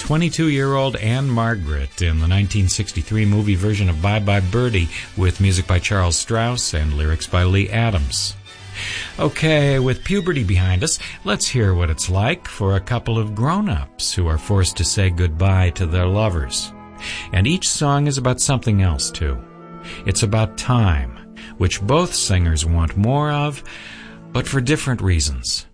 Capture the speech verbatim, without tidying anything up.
twenty-two-year-old Anne Margaret in the nineteen sixty-three movie version of Bye Bye Birdie with music by Charles Strauss and lyrics by Lee Adams. Okay, with puberty behind us, let's hear what it's like for a couple of grown-ups who are forced to say goodbye to their lovers. And each song is about something else, too. It's about time, which both singers want more of, but for different reasons.